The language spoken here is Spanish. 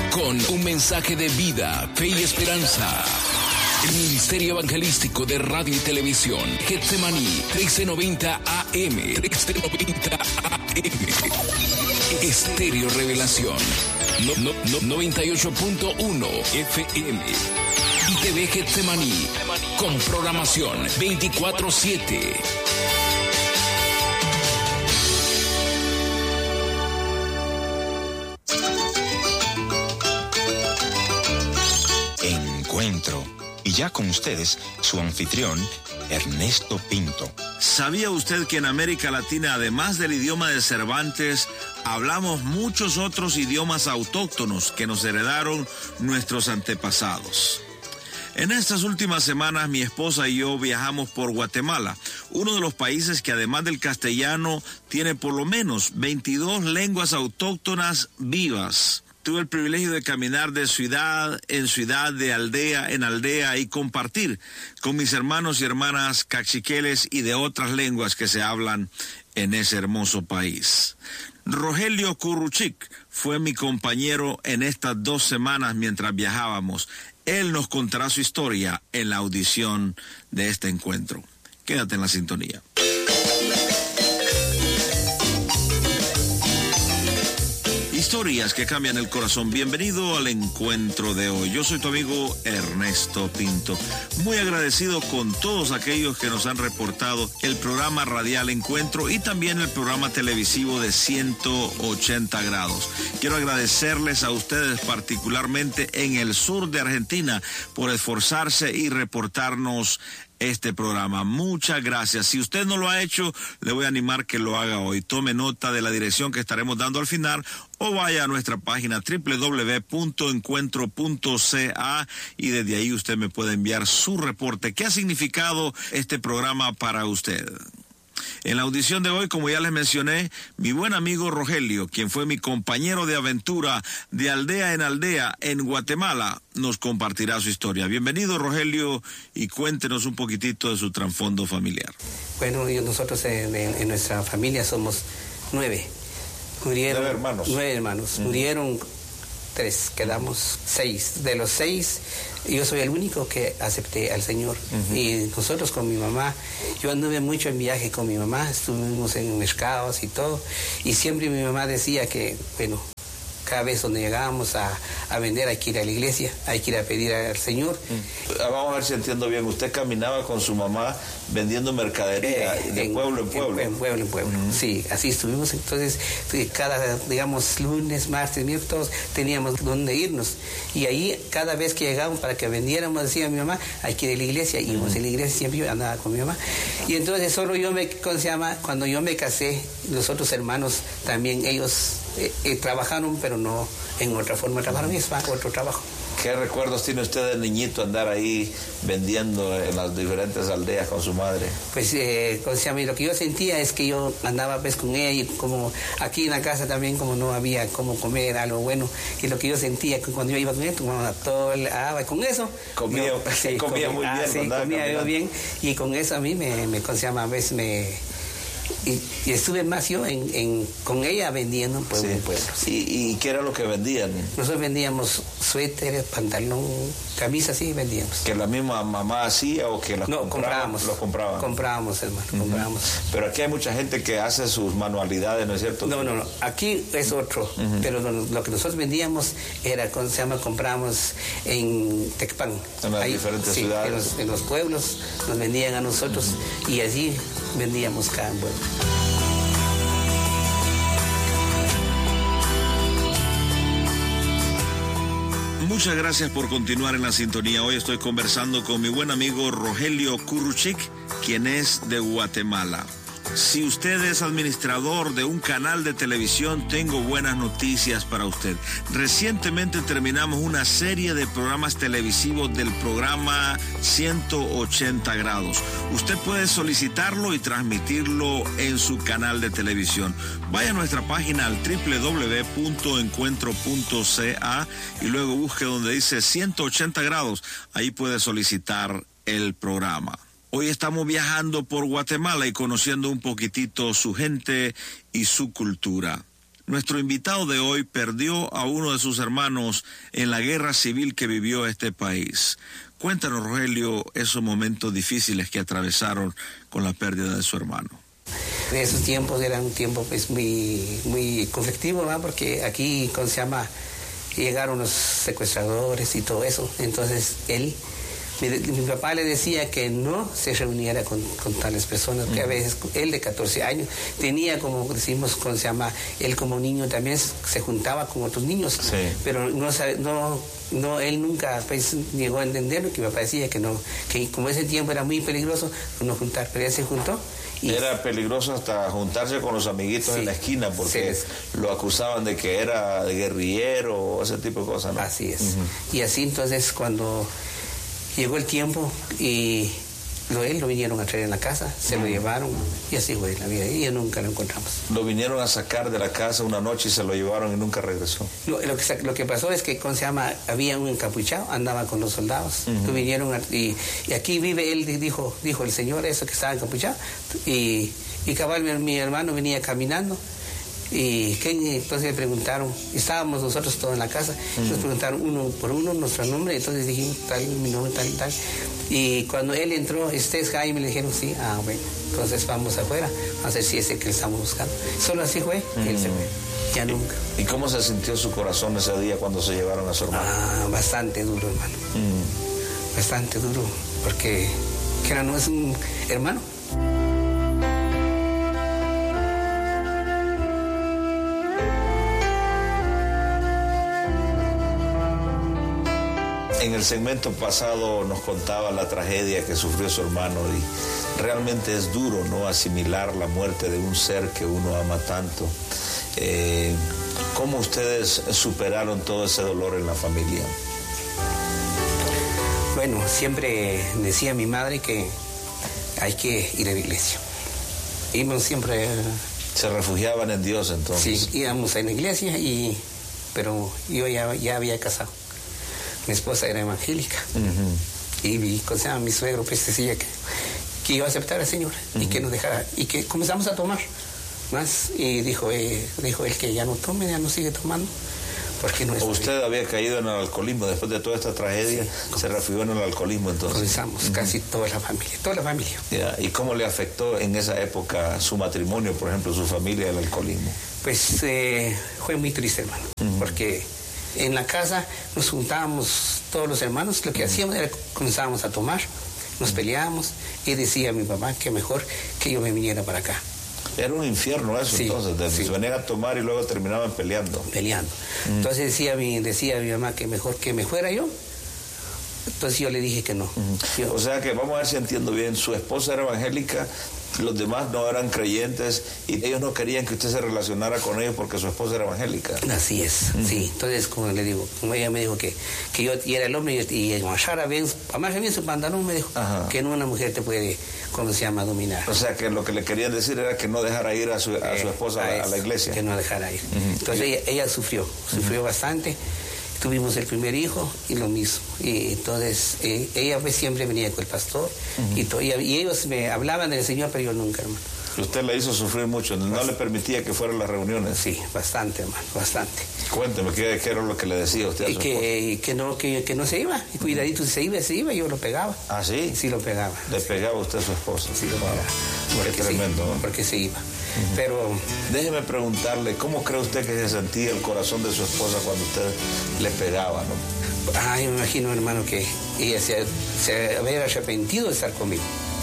con un mensaje de vida, fe y esperanza. El Ministerio Evangelístico de Radio y Televisión, Getsemaní, 1390 AM, 1390 AM. Estéreo Revelación, 98.1 FM. Y TV Getsemaní, con programación 24/7. Encuentro. Y ya con ustedes, su anfitrión, Ernesto Pinto. ¿Sabía usted que en América Latina, además del idioma de Cervantes, hablamos muchos otros idiomas autóctonos que nos heredaron nuestros antepasados? En estas últimas semanas, mi esposa y yo viajamos por Guatemala, uno de los países que además del castellano tiene por lo menos 22 lenguas autóctonas vivas. Tuve el privilegio de caminar de ciudad en ciudad, de aldea en aldea y compartir con mis hermanos y hermanas cachiqueles y de otras lenguas que se hablan en ese hermoso país. Rogelio Curruchic fue mi compañero en estas 2 semanas mientras viajábamos. Él nos contará su historia en la audición de este encuentro. Quédate en la sintonía. Historias que cambian el corazón. Bienvenido al encuentro de hoy. Yo soy tu amigo Ernesto Pinto. Muy agradecido con todos aquellos que nos han reportado el programa radial Encuentro y también el programa televisivo de 180 grados. Quiero agradecerles a ustedes particularmente en el sur de Argentina por esforzarse y reportarnos este programa. Muchas gracias. Si usted no lo ha hecho, le voy a animar que lo haga hoy. Tome nota de la dirección que estaremos dando al final o vaya a nuestra página www.encuentro.ca y desde ahí usted me puede enviar su reporte. ¿Qué ha significado este programa para usted? En la audición de hoy, como ya les mencioné, mi buen amigo Rogelio, quien fue mi compañero de aventura de aldea en Guatemala, nos compartirá su historia. Bienvenido, Rogelio, y cuéntenos un poquitito de su trasfondo familiar. Bueno, nosotros en nuestra familia somos 9. Murieron 9 hermanos. Murieron 3, quedamos 6. De los 6, yo soy el único que acepté al Señor. Y nosotros con mi mamá, yo anduve mucho en viaje con mi mamá, estuvimos en mercados y todo, y siempre mi mamá decía que, bueno, cada vez donde llegábamos a vender hay que ir a la iglesia, hay que ir a pedir al Señor. Vamos a ver si entiendo bien. Usted caminaba con su mamá vendiendo mercadería de pueblo en pueblo. En pueblo en pueblo, sí, así estuvimos. Entonces, cada, digamos, lunes, martes, miércoles, teníamos donde irnos. Y ahí, cada vez que llegábamos para que vendiéramos, decía mi mamá, hay que ir a la iglesia. Y íbamos a la iglesia, siempre yo andaba con mi mamá. Y entonces, solo yo cuando yo me casé, los otros hermanos también, ellos trabajaron, pero no en otra forma trabajaron, es otro trabajo. ¿Qué recuerdos tiene usted de niñito andar ahí vendiendo en las diferentes aldeas con su madre? Pues, lo que yo sentía es que yo andaba pues con ella y como aquí en la casa también como no había cómo comer algo bueno, y lo que yo sentía que cuando yo iba con ella, tomaba todo el agua y con eso... Comía muy bien. Sí, comía yo bien, y con eso a mí a veces y estuve más yo con ella vendiendo pueblo en pueblo. ¿Y qué era lo que vendían? Nosotros vendíamos suéteres, pantalón, camisas, sí, vendíamos. ¿Que la misma mamá hacía o que comprábamos? Los compraban. Comprábamos, hermano, comprábamos. Pero aquí hay mucha gente que hace sus manualidades, ¿no es cierto? No, aquí es otro, pero lo que nosotros vendíamos era, comprábamos en Tecpan. En las diferentes ciudades. En los pueblos nos vendían a nosotros y allí vendíamos cada pueblo. Muchas gracias por continuar en la sintonía. Hoy estoy conversando con mi buen amigo Rogelio Curruchic, quien es de Guatemala. Si usted es administrador de un canal de televisión, tengo buenas noticias para usted. Recientemente terminamos una serie de programas televisivos del programa 180 grados. Usted puede solicitarlo y transmitirlo en su canal de televisión. Vaya a nuestra página al www.encuentro.ca y luego busque donde dice 180 grados. Ahí puede solicitar el programa. Hoy estamos viajando por Guatemala y conociendo un poquitito su gente y su cultura. Nuestro invitado de hoy perdió a uno de sus hermanos en la guerra civil que vivió este país. Cuéntanos, Rogelio, esos momentos difíciles que atravesaron con la pérdida de su hermano. En esos tiempos era un tiempo pues muy conflictivo, ¿no? Porque aquí, ¿cómo se llama? Llegaron los secuestradores y todo eso. Entonces mi papá le decía que no se reuniera con tales personas, porque a veces él de 14 años tenía, como decimos, ¿cómo se llama? Él como niño también se juntaba con otros niños, sí. Pero no, él nunca pues, llegó a entender lo que mi papá decía, que como ese tiempo era muy peligroso, no juntar, pero él se juntó. Era peligroso hasta juntarse con los amiguitos en la esquina, porque lo acusaban de que era guerrillero o ese tipo de cosas, ¿no? Así es. Y así entonces cuando llegó el tiempo y él lo vinieron a traer en la casa, se lo llevaron y así fue la vida y ya nunca lo encontramos. Lo vinieron a sacar de la casa una noche y se lo llevaron y nunca regresó. Lo que pasó es que, ¿cómo se llama? Había un encapuchado, andaba con los soldados, lo vinieron y aquí vive él, dijo el señor eso que estaba encapuchado y cabal mi hermano venía caminando. Y entonces le preguntaron, estábamos nosotros todos en la casa, nos preguntaron uno por uno nuestro nombre, entonces dijimos tal, mi nombre tal y tal. Y cuando él entró, ¿este es Jaime? Le dijeron sí, bueno, entonces vamos afuera, a ver si es el que estamos buscando. Solo así fue, y él se fue, ya nunca. ¿Y cómo se sintió su corazón ese día cuando se llevaron a su hermano? Bastante duro, hermano. Bastante duro, porque no es un hermano. En el segmento pasado nos contaba la tragedia que sufrió su hermano y realmente es duro, ¿no?, asimilar la muerte de un ser que uno ama tanto. ¿Cómo ustedes superaron todo ese dolor en la familia? Bueno, siempre decía mi madre que hay que ir a la iglesia. Íbamos siempre... ¿Se refugiaban en Dios entonces? Sí, íbamos a la iglesia, pero yo ya había casado. Mi esposa era evangélica. Y mi suegro pues decía que iba a aceptar al Señor y que nos dejara, y que comenzamos a tomar más. Y dijo él que ya no tome, ya no sigue tomando. Porque no. ¿Usted había caído en el alcoholismo después de toda esta tragedia? Sí, se refugió en el alcoholismo entonces. Comenzamos casi toda la familia. Yeah. ¿Y cómo le afectó en esa época su matrimonio, por ejemplo, su familia, el alcoholismo? Pues fue muy triste, hermano, porque en la casa nos juntábamos todos los hermanos, lo que hacíamos era comenzábamos a tomar, nos peleábamos y decía a mi papá que mejor que yo me viniera para acá. Era un infierno eso, sí, entonces, se venían a tomar y luego terminaban peleando. Entonces decía a mi mamá que mejor que me fuera yo. Entonces yo le dije que no. O sea que, vamos a ver si entiendo bien, su esposa era evangélica, los demás no eran creyentes y ellos no querían que usted se relacionara con ellos porque su esposa era evangélica. Así es, sí. Entonces, como le digo, como ella me dijo que yo era el hombre y amarrara bien su pantalón, me dijo que no una mujer te puede, ¿cómo se llama?, dominar. O sea que lo que le querían decir era que no dejara ir a su esposa a la iglesia. Que no dejara ir. Entonces ella sufrió bastante. Tuvimos el primer hijo y lo mismo. Y entonces ella pues siempre venía con el pastor y ellos me hablaban del Señor, pero yo nunca, hermano. Usted le hizo sufrir mucho, ¿no le permitía que fueran las reuniones? Sí, bastante, hermano, bastante. Cuénteme, ¿qué era lo que le decía usted a su esposa? Que no se iba, y cuidadito, si se iba, yo lo pegaba. ¿Ah, sí? Sí, lo pegaba. ¿Le pegaba usted a su esposa? Sí, lo pegaba. Qué tremendo, ¿no? Porque se iba. Pero... Déjeme preguntarle, ¿cómo cree usted que se sentía el corazón de su esposa cuando usted le pegaba, no? Yo me imagino, hermano, que ella se había arrepentido de estar conmigo.